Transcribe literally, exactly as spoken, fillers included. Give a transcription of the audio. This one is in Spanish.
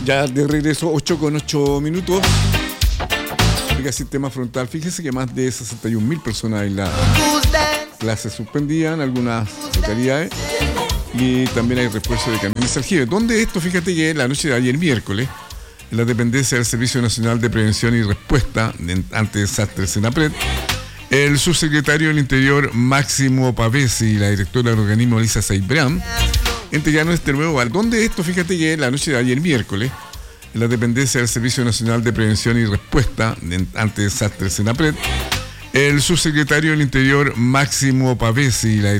Ya de regreso, ocho con ocho minutos. El sistema frontal. Fíjese que más de sesenta y un mil personas aisladas. Clases suspendían, algunas localidades. Y también hay refuerzo de camiones aljibes. ¿Dónde esto? Fíjate que la noche de ayer miércoles, en la dependencia del Servicio Nacional de Prevención y Respuesta ante Desastres, SENAPRED, el subsecretario del Interior, Máximo Pavesi, y la directora del organismo, Elisa Saibrán, entregaron este nuevo bar. ¿Dónde esto? Fíjate que la noche de ayer miércoles, en la dependencia del Servicio Nacional de Prevención y Respuesta ante Desastres, SENAPRED, el subsecretario del Interior, Máximo Pavesi, y la